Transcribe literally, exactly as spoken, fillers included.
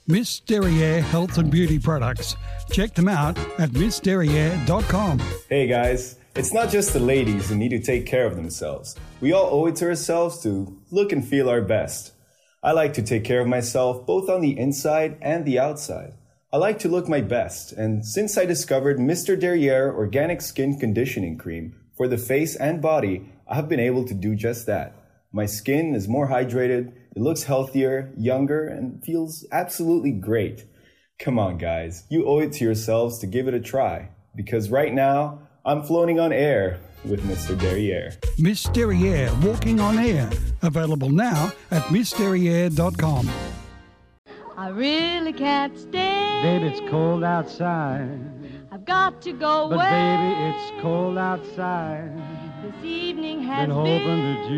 Miss Derriere Health and Beauty Products. Check them out at miss derriere dot com. Hey guys, it's not just the ladies who need to take care of themselves. We all owe it to ourselves to look and feel our best. I like to take care of myself both on the inside and the outside. I like to look my best, and since I discovered Mister Derriere Organic Skin Conditioning Cream for the face and body, I have been able to do just that. My skin is more hydrated, it looks healthier, younger, and feels absolutely great. Come on, guys, you owe it to yourselves to give it a try, because right now, I'm floating on air with Mister Derriere. Miss Derriere Walking on Air. Available now at miss derriere dot com. I really can't stay. Baby, it's cold outside. I've got to go But away. baby, it's cold outside. This evening has Been been, hoping that you